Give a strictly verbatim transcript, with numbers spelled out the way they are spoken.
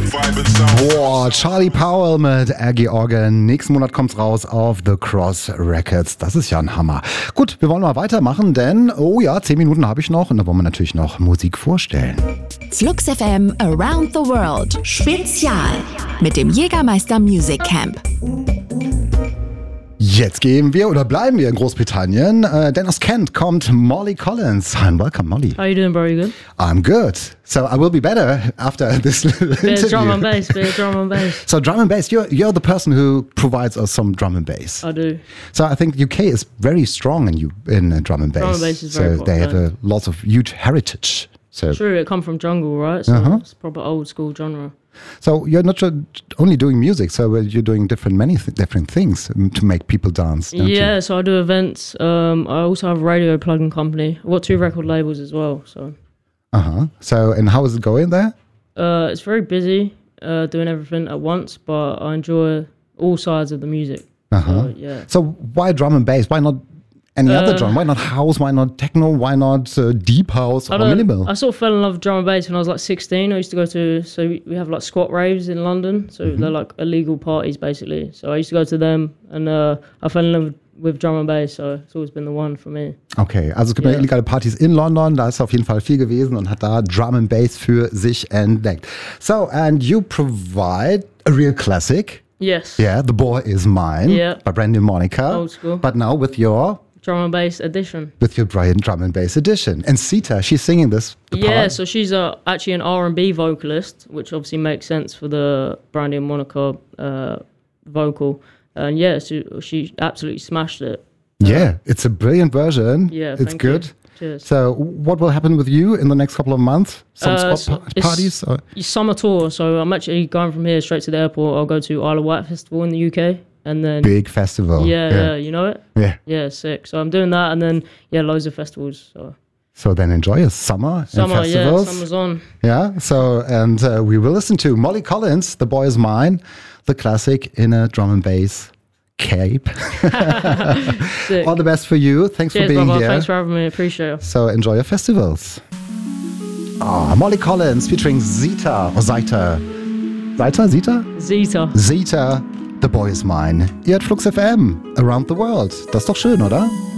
Boah, Charlie Powell mit Aggie Organ. Nächsten Monat kommt's raus auf The Cross Records. Das ist ja ein Hammer. Gut, wir wollen mal weitermachen, denn, oh ja, zehn Minuten habe ich noch und da wollen wir natürlich noch Musik vorstellen. Flux F M Around the World Spezial mit dem Jägermeister Music Camp. Jetzt gehen wir oder bleiben wir in Großbritannien, äh, denn aus Kent kommt Molly Collins. Hi and welcome, Molly. How are you doing, bro? You good? I'm good. So I will be better after this little Bit interview. of drum and bass, bit of drum and bass. So drum and bass, you're, you're the person who provides us some drum and bass. I do. So I think U K is very strong in you in uh, drum and bass. Drum and bass is so very they have popular. a lots of huge heritage. So True, it come from jungle, right? So Uh-huh. it's proper old school genre. so you're not ju- only doing music, so uh, you're doing different many th- different things um, to make people dance. Don't Yeah, you? so I do events. Um, I also have a radio plugin company. I've got two record labels as well. So Uh huh. So and how is it going there? uh, it's very busy uh, doing everything at once, but I enjoy all sides of the music. Uh huh. So, yeah. So why drum and bass? Why not any other Uh, drum? Why not house? Why not techno? Why not uh, deep house I, or don't- minimal? I sort of fell in love with drum and bass when I was like sixteen. I used to go to, so we we have like squat raves in London. So Mm-hmm. they're like illegal parties basically. So I used to go to them and uh, I fell in love with, with drum and bass. So it's always been the one for me. Okay, also es gibt ja Ja. illegale Partys in London, da ist er auf jeden Fall viel gewesen und hat da Drum and Bass für sich entdeckt. So, and you provide a real classic. Yes. Yeah, The Boy Is Mine Yeah. by Brandy Monica. Old school. But now with your Drum and bass edition. with your Brian Drum and Bass edition. And Sita, she's singing this. the Yeah, part. so she's uh, actually an R and B vocalist, which obviously makes sense for the Brandy and Monica uh, vocal. And yeah, she, she absolutely smashed it. Yeah, it's a brilliant version. Yeah, it's thank you. good. Cheers. So, what will happen with you in the next couple of months? Some Uh, squad so pa- it's- parties? Or? It's summer tour, so I'm actually going from here straight to the airport. I'll go to Isle of Wight Festival in the U K, and then Big festival. yeah, yeah, you know it. Yeah. Yeah, sick. So I'm doing that, and then yeah, loads of festivals. So So then enjoy your summer, summer, and yeah, festivals. summer's on. Yeah, so, and uh, we will listen to Molly Collins, The Boy Is Mine, the classic in a drum and bass cape. Sick. All the best for you. Thanks Cheers, for being brother. here. Thanks for having me. Appreciate it. So enjoy your festivals. Ah, Molly Collins featuring Zita, or Zita. Zita, Zita? Zeta. Zita, The Boy Is Mine. Ihr hört Flux F M, Around the World. Das ist doch schön, oder?